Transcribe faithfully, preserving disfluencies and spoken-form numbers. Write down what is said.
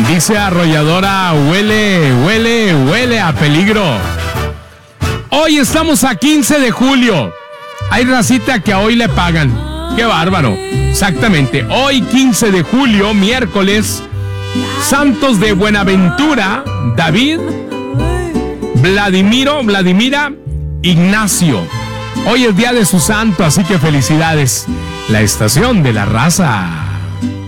Dice Arrolladora, huele, huele, huele a peligro. Hoy estamos a quince de julio. Hay racita que a hoy le pagan. ¡Qué bárbaro! Exactamente, hoy quince de julio, miércoles, santos de Buenaventura, David, Vladimiro, Vladimira, Ignacio. Hoy es día de su santo, así que felicidades. La estación de la raza.